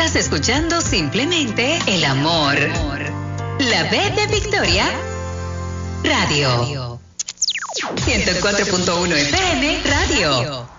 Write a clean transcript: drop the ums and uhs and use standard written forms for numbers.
Estás escuchando simplemente el amor. La B de Victoria Radio. 104.1 FM Radio.